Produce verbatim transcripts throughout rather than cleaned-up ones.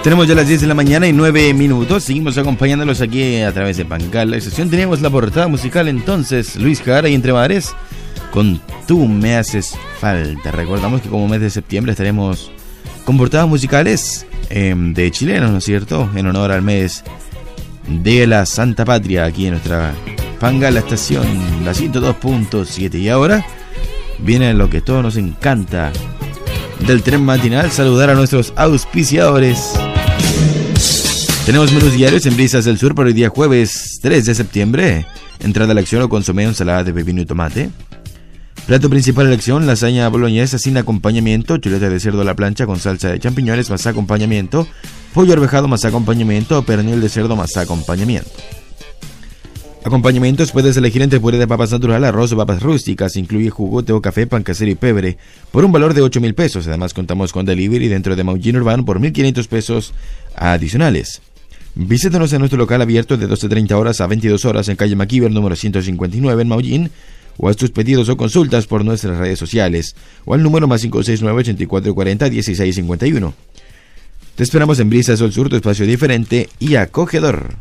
Tenemos ya las diez de la mañana y nueve minutos. Seguimos acompañándolos aquí a través de Pangal. La estación teníamos la portada musical entonces. Luis Jara y Entre Mares con Tú me haces falta. Recordamos que como mes de septiembre estaremos con portadas musicales eh, de chilenos, ¿no es cierto? En honor al mes de la Santa Patria aquí en nuestra Pangal, la estación, la ciento dos punto siete. Y ahora viene lo que a todos nos encanta del tren matinal, saludar a nuestros auspiciadores. Tenemos menús diarios en Brisas del Sur para hoy día jueves tres de septiembre. Entrada a la acción o consomé, ensalada de pepino y tomate. Plato principal a la acción, lasaña boloñesa sin acompañamiento, chuleta de cerdo a la plancha con salsa de champiñones más acompañamiento, pollo arvejado más acompañamiento, pernil de cerdo más acompañamiento. Acompañamientos puedes elegir entre puré de papas natural, arroz o papas rústicas, incluye jugo, té o café, pan casero y pebre, por un valor de ocho mil pesos. Además contamos con delivery dentro de Maullín Urbano por mil quinientos pesos adicionales. Visítanos en nuestro local abierto de doce treinta horas a veintidós horas en calle Maquiver número ciento cincuenta y nueve en Maullín, o haz tus pedidos o consultas por nuestras redes sociales o al número más cinco seis nueve, ochenta y cuatro cuarenta, dieciséis cincuenta y uno. Te esperamos en Brisas del Sur, tu espacio diferente y acogedor.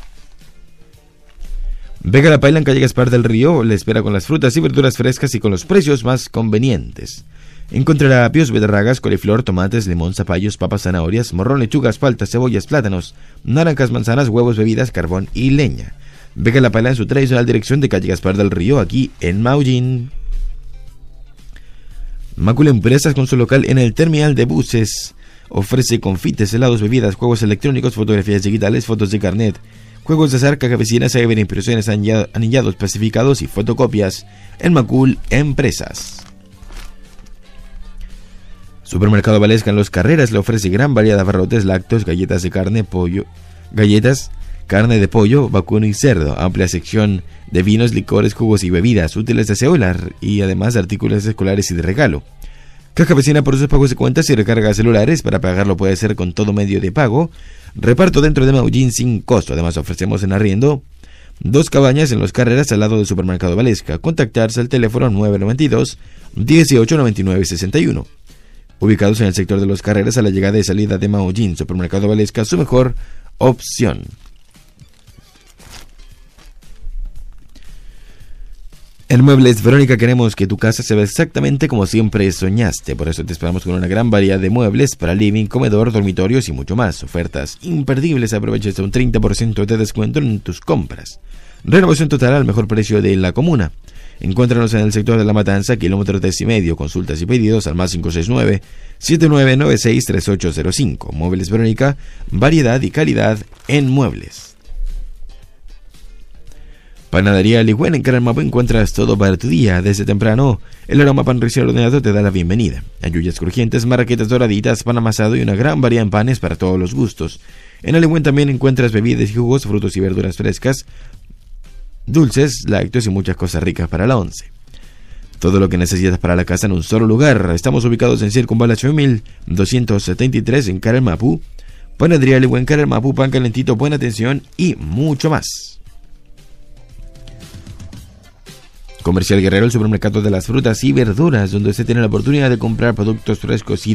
Vega La Paila en calle Gaspar del Río le espera con las frutas y verduras frescas y con los precios más convenientes. Encontrará apios, beterragas, coliflor, tomates, limón, zapallos, papas, zanahorias, morrón, lechugas, paltas, cebollas, plátanos, naranjas, manzanas, huevos, bebidas, carbón y leña. Vega La Paila en su tradicional dirección de calle Gaspar del Río, aquí en Maullín. Macul Empresas con su local en el terminal de buses ofrece confites, helados, bebidas, juegos electrónicos, fotografías digitales, fotos de carnet, juegos de azar, caja vecinas, saber impresiones, anillados, plastificados y fotocopias en Macul Empresas. Supermercado Valesca en Los Carreras le ofrece gran variedad de abarrotes, lácteos, galletas de carne, pollo, galletas, carne de pollo, vacuno y cerdo, amplia sección de vinos, licores, jugos y bebidas, útiles de aseo y además de artículos escolares y de regalo. Caja vecina por sus pagos de cuentas y recarga de celulares. Para pagarlo puede ser con todo medio de pago. Reparto dentro de Maullín sin costo. Además ofrecemos en arriendo dos cabañas en Los Carreras al lado del Supermercado Valesca. Contactarse al teléfono nueve nueve dos, dieciocho noventa y nueve sesenta y uno. Ubicados en el sector de Los Carreras a la llegada y salida de Maullín, Supermercado Valesca, su mejor opción. En Muebles Verónica queremos que tu casa se vea exactamente como siempre soñaste. Por eso te esperamos con una gran variedad de muebles para living, comedor, dormitorios y mucho más. Ofertas imperdibles. Aprovecha hasta un treinta por ciento de descuento en tus compras. Renovación total al mejor precio de la comuna. Encuéntranos en el sector de La Matanza, kilómetro tres y medio. Consultas y pedidos al más cinco seis nueve, siete nueve nueve seis, tres ocho cero cinco. Muebles Verónica, variedad y calidad en muebles. Panadería Ligüen en Caramapo encuentras todo para tu día. Desde temprano, el aroma pan recién horneado te da la bienvenida. Ayuyas crujientes, marraquetas doraditas, pan amasado y una gran variedad en panes para todos los gustos. En Ligüen también encuentras bebidas y jugos, frutos y verduras frescas, dulces, lácteos y muchas cosas ricas para la once. Todo lo que necesitas para la casa en un solo lugar. Estamos ubicados en Circunvalación mil doscientos setenta y tres en Caramapo. Panadería Ligüen Caramapo, pan calentito, buena atención y mucho más. Comercial Guerrero, el supermercado de las frutas y verduras, donde usted tiene la oportunidad de comprar productos frescos y